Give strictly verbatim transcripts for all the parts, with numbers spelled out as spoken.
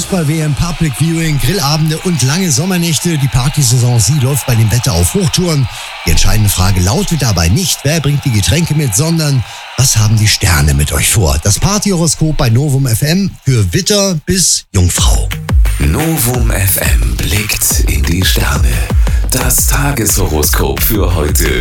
Fußball-W M, Public Viewing, Grillabende und lange Sommernächte. Die Partysaison, sie läuft bei dem Wetter auf Hochtouren. Die entscheidende Frage lautet dabei nicht, wer bringt die Getränke mit, sondern was haben die Sterne mit euch vor? Das Partyhoroskop bei Novum F M für Widder bis Jungfrau. Novum F M blickt in die Sterne. Das Tageshoroskop für heute.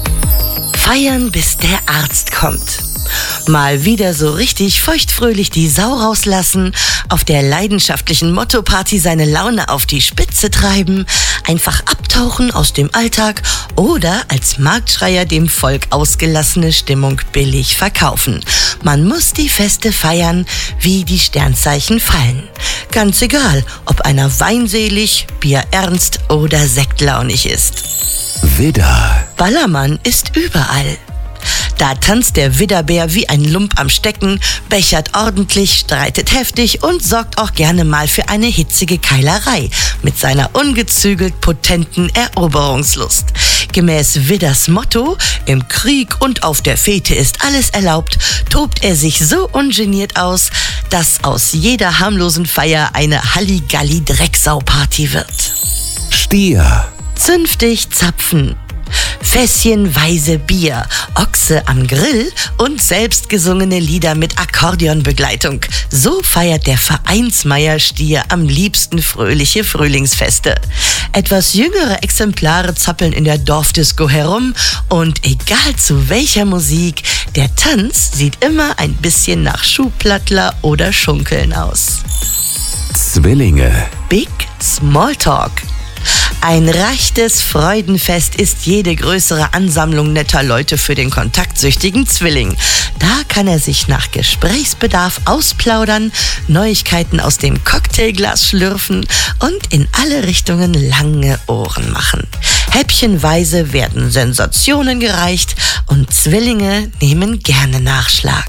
Feiern, bis der Arzt kommt. Mal wieder so richtig feuchtfröhlich die Sau rauslassen, auf der leidenschaftlichen Motto-Party seine Laune auf die Spitze treiben, einfach abtauchen aus dem Alltag oder als Marktschreier dem Volk ausgelassene Stimmung billig verkaufen. Man muss die Feste feiern, wie die Sternzeichen fallen. Ganz egal, ob einer weinselig, bierernst oder sektlaunig ist. Widder. Ballermann ist überall. Da tanzt der Widderbär wie ein Lump am Stecken, bechert ordentlich, streitet heftig und sorgt auch gerne mal für eine hitzige Keilerei mit seiner ungezügelt potenten Eroberungslust. Gemäß Widders Motto, im Krieg und auf der Fete ist alles erlaubt, tobt er sich so ungeniert aus, dass aus jeder harmlosen Feier eine Halligalli-Drecksau-Party wird. Stier. Zünftig zapfen. Fässchenweise Bier, Ochse am Grill und selbstgesungene Lieder mit Akkordeonbegleitung. So feiert der Vereinsmeier-Stier am liebsten fröhliche Frühlingsfeste. Etwas jüngere Exemplare zappeln in der Dorfdisco herum und egal zu welcher Musik, der Tanz sieht immer ein bisschen nach Schuhplattler oder Schunkeln aus. Zwillinge. Big Smalltalk. Ein rechtes Freudenfest ist jede größere Ansammlung netter Leute für den kontaktsüchtigen Zwilling. Da kann er sich nach Gesprächsbedarf ausplaudern, Neuigkeiten aus dem Cocktailglas schlürfen und in alle Richtungen lange Ohren machen. Häppchenweise werden Sensationen gereicht und Zwillinge nehmen gerne Nachschlag.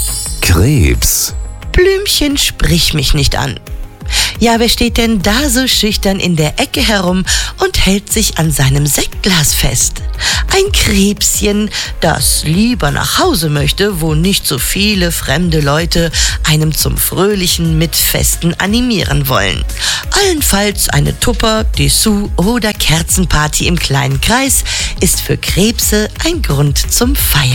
Krebs. Blümchen, sprich mich nicht an. Ja, wer steht denn da so schüchtern in der Ecke herum und hält sich an seinem Sektglas fest? Ein Krebschen, das lieber nach Hause möchte, wo nicht so viele fremde Leute einem zum fröhlichen Mitfesten animieren wollen. Allenfalls eine Tupper, Dessous oder Kerzenparty im kleinen Kreis ist für Krebse ein Grund zum Feiern.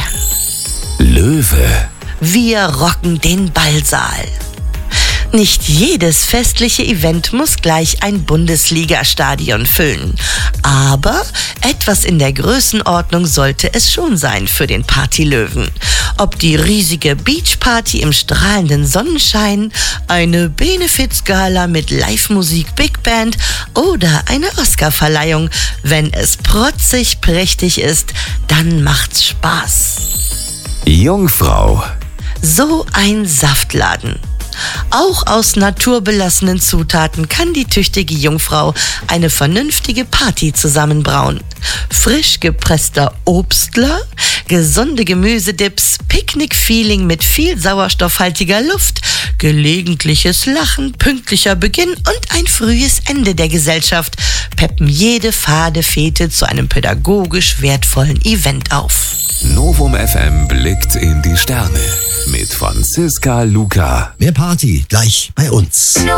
Löwe. Wir rocken den Ballsaal. Nicht jedes festliche Event muss gleich ein Bundesliga-Stadion füllen. Aber etwas in der Größenordnung sollte es schon sein für den Partylöwen. Ob die riesige Beachparty im strahlenden Sonnenschein, eine Benefizgala mit Live-Musik Big Band oder eine Oscarverleihung, wenn es protzig prächtig ist, dann macht's Spaß. Jungfrau. So ein Saftladen. Auch aus naturbelassenen Zutaten kann die tüchtige Jungfrau eine vernünftige Party zusammenbrauen. Frisch gepresster Obstler, gesunde Gemüsedips, Picknick-Feeling mit viel sauerstoffhaltiger Luft, gelegentliches Lachen, pünktlicher Beginn und ein frühes Ende der Gesellschaft peppen jede fade Fete zu einem pädagogisch wertvollen Event auf. Novum F M blickt in die Sterne mit Franziska Luca. Mehr Party gleich bei uns.